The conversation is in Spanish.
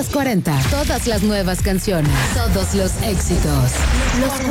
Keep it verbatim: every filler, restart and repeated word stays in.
los cuarenta. Todas las nuevas canciones. Todos los éxitos. Los